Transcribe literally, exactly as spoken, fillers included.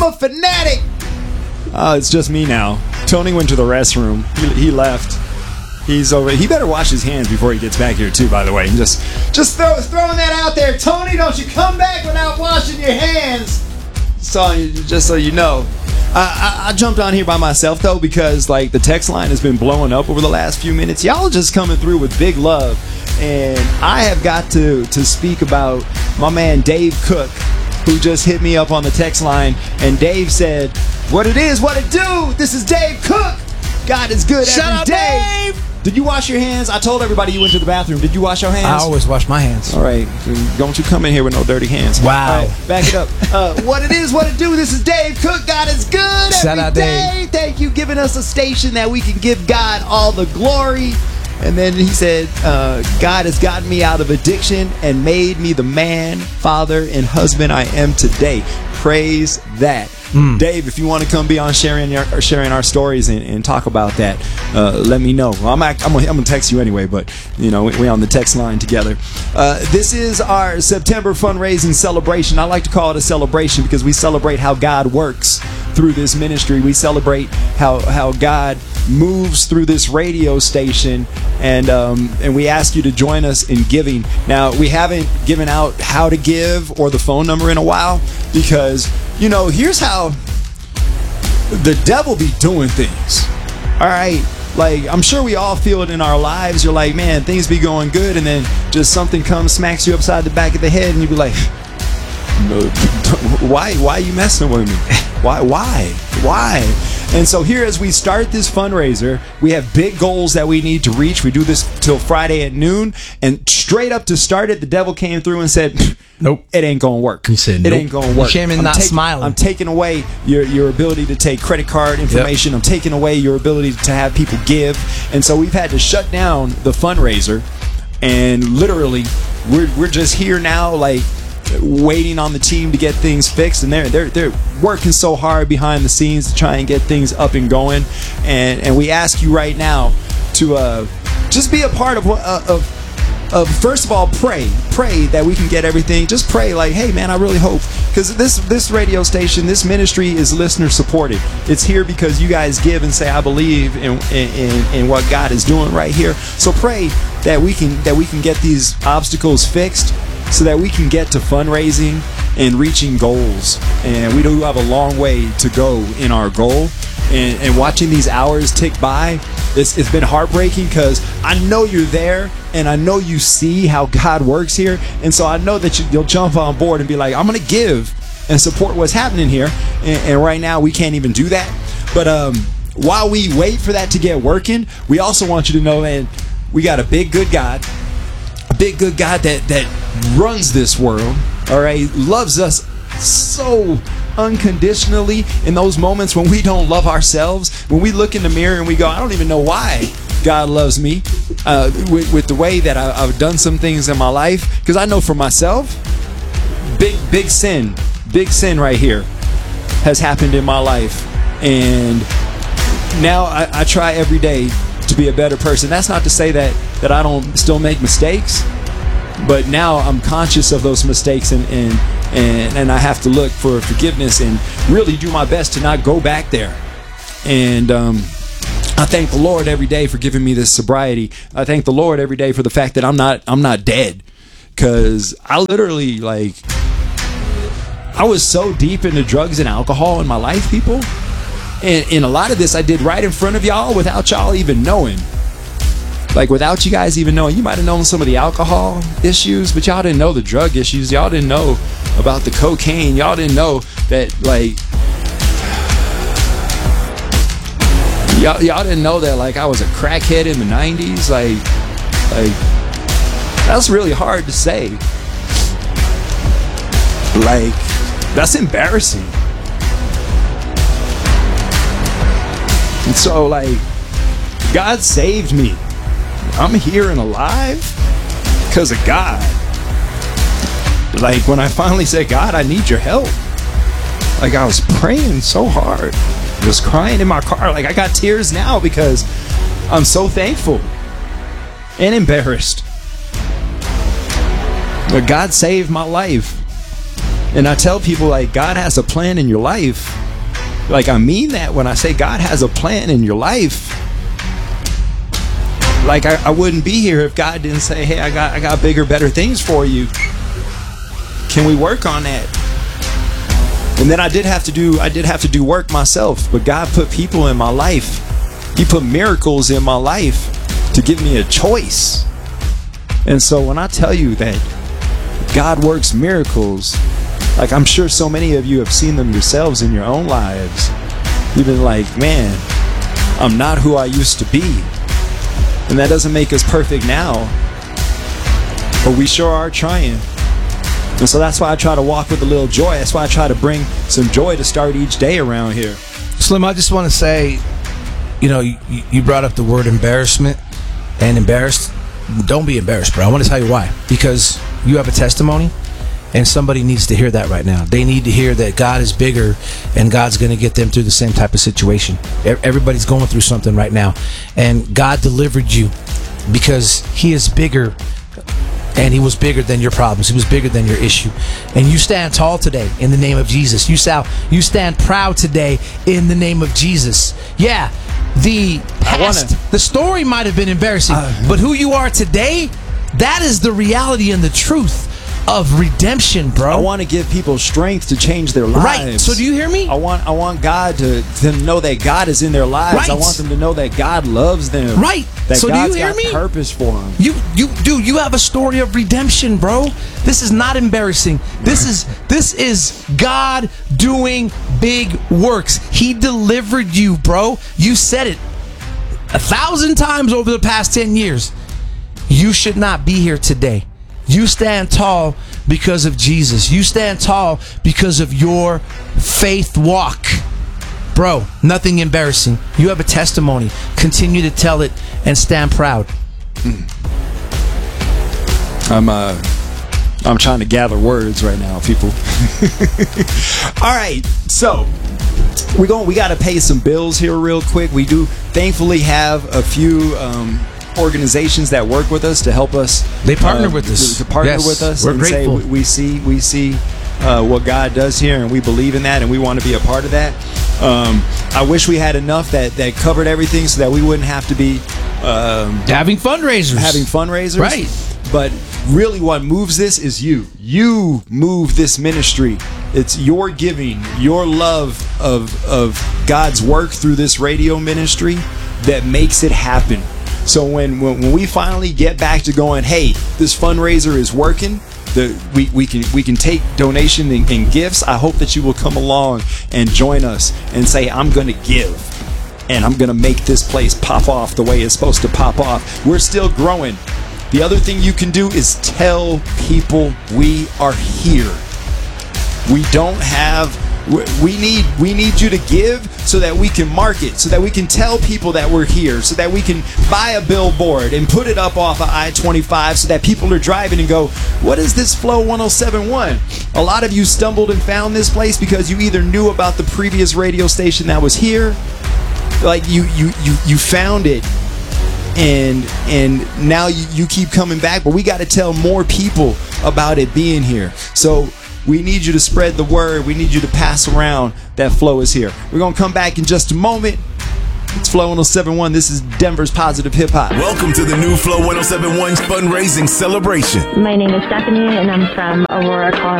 a fanatic. Uh, it's just me now. Tony went to the restroom. He, he left. He's over. He better wash his hands before he gets back here too. By the way, and just just throw, throwing that out there. Tony, don't you come back without washing your hands. So just so you know, I, I, I jumped on here by myself though because like the text line has been blowing up over the last few minutes. Y'all just coming through with big love, and I have got to to speak about my man Dave Cook, who just hit me up on the text line, and Dave said, "What it is, what it do? This is Dave Cook. God is good Shout every out, day." Dave! Did you wash your hands? I told everybody you went to the bathroom. Did you wash your hands? I always wash my hands. All right. Don't you come in here with no dirty hands. Wow. All right, back it up. Uh, what it is, what it do. This is Dave Cook. God is good every Shout out, day. Dave. Thank you giving us a station that we can give God all the glory. And then he said, uh, God has gotten me out of addiction and made me the man, father, and husband I am today. Praise that. Mm. Dave, if you want to come be on sharing our, sharing our stories and, and talk about that, uh, let me know. Well, I'm, I'm, I'm going to text you anyway, but you know we're on the text line together. Uh, this is our September fundraising celebration. I like to call it a celebration because we celebrate how God works through this ministry. We celebrate how how God moves through this radio station, and um, and we ask you to join us in giving. Now, we haven't given out how to give or the phone number in a while because, you know, here's how the devil be doing things. All right, like I'm sure we all feel it in our lives. You're like, man, things be going good, and then just something comes, smacks you upside the back of the head, and you be like, why why are you messing with me? Why why why And so here, as we start this fundraiser, we have big goals that we need to reach. We do this till Friday at noon, and straight up to start it, the devil came through and said, nope, it ain't gonna work. He said, it nope. ain't gonna work. Shaman not take, smiling. I'm taking away your, your ability to take credit card information. Yep. I'm taking away your ability to have people give. And so we've had to shut down the fundraiser, and literally we're we're just here now, like, waiting on the team to get things fixed, and they're they're they're working so hard behind the scenes to try and get things up and going. And and we ask you right now to uh, just be a part of uh, of of first of all, pray pray that we can get everything. Just pray, like, hey man, I really hope, because this this radio station, this ministry is listener supported. It's here because you guys give and say, I believe in in, in what God is doing right here. So pray that we can that we can get these obstacles fixed, so that we can get to fundraising and reaching goals. And we do have a long way to go in our goal. And, and watching these hours tick by, it's, it's been heartbreaking, because I know you're there and I know you see how God works here. And so I know that you, you'll jump on board and be like, I'm going to give and support what's happening here. And, and right now we can't even do that. But um, while we wait for that to get working, we also want you to know, man, we got a big, good God. Big good God that that runs this world, all right, loves us so unconditionally in those moments when we don't love ourselves, when we look in the mirror and we go, I don't even know why God loves me uh, with, with the way that I, I've done some things in my life. Because I know for myself, big big sin big sin right here has happened in my life, and now I, I try every day to be a better person. That's not to say that that I don't still make mistakes, but now I'm conscious of those mistakes, and and and, and I have to look for forgiveness and really do my best to not go back there. And um, I thank the Lord every day for giving me this sobriety. I thank the Lord every day for the fact that I'm not I'm not dead, because I literally, like, I was so deep into drugs and alcohol in my life, people. And, and a lot of this I did right in front of y'all without y'all even knowing. Like, without you guys even knowing. You might have known some of the alcohol issues, but y'all didn't know the drug issues. Y'all didn't know about the cocaine. Y'all didn't know that, like, y'all, y'all didn't know that, like, I was a crackhead in the nineties. Like, like, that's really hard to say. Like, that's embarrassing. And so, like, God saved me. I'm here and alive because of God. Like, when I finally said, God, I need your help. Like, I was praying so hard. I was crying in my car. Like, I got tears now because I'm so thankful and embarrassed. But God saved my life. And I tell people, like, God has a plan in your life. Like, I mean that when I say God has a plan in your life. Like, I, I wouldn't be here if God didn't say, hey, I got I got bigger, better things for you. Can we work on that? And then I did have to do I did have to do work myself, but God put people in my life. He put miracles in my life to give me a choice. And so when I tell you that God works miracles, like, I'm sure so many of you have seen them yourselves in your own lives. You've been like, man, I'm not who I used to be. And that doesn't make us perfect now, but we sure are trying. And so that's why I try to walk with a little joy. That's why I try to bring some joy to start each day around here. Slim, I just want to say, you know, you, you brought up the word embarrassment and embarrassed. Don't be embarrassed, bro. I want to tell you why. Because you have a testimony, and somebody needs to hear that right now. They need to hear that God is bigger, and God's going to get them through the same type of situation. Everybody's going through something right now, and God delivered you because He is bigger, and He was bigger than your problems. He was bigger than your issue. And you stand tall today in the name of Jesus. You sound, you stand proud today in the name of Jesus. Yeah, the past, wanna, the story might have been embarrassing, uh, but who you are today, that is the reality and the truth of redemption, bro. I want to give people strength to change their lives. Right. So do you hear me? I want I want God to them know that God is in their lives. Right. I want them to know that God loves them. Right. That so God's do you hear got me? Purpose for them. You you do you have a story of redemption, bro. This is not embarrassing. This is this is God doing big works. He delivered you, bro. You said it a thousand times over the past ten years. You should not be here today. You stand tall because of Jesus. You stand tall because of your faith walk. Bro, nothing embarrassing. You have a testimony. Continue to tell it and stand proud. I'm uh I'm trying to gather words right now, people. All right, so we're going we got to pay some bills here real quick. We do thankfully have a few um organizations that work with us to help us. They partner uh, with us. To, to partner yes, with us. We're and grateful. Say we, we see we see uh, what God does here, and we believe in that, and we want to be a part of that. Um, I wish we had enough that that covered everything, so that we wouldn't have to be um, having fundraisers. Having fundraisers, right? But really, what moves this is you. You move this ministry. It's your giving, your love of of God's work through this radio ministry that makes it happen. So when, when when we finally get back to going, hey, this fundraiser is working, the we, we can we can take donation and, and gifts. I hope that you will come along and join us and say, I'm gonna give, and I'm gonna make this place pop off the way it's supposed to pop off. We're still growing. The other thing you can do is tell people we are here. We don't have we need we need you to give so that we can market, so that we can tell people that we're here, so that we can buy a billboard and put it up off of I twenty-five so that people are driving and go, what is this Flow one oh seven point one? A lot of you stumbled and found this place because you either knew about the previous radio station that was here, like you you you, you found it, and and now you, you keep coming back, but we got to tell more people about it being here. So we need you to spread the word. We need you to pass around that Flow is here. We're going to come back in just a moment. It's Flow one oh seven point one. This is Denver's Positive Hip Hop. Welcome to the new Flow one oh seven point one fundraising celebration. My name is Stephanie, and I'm from Aurora, Colorado.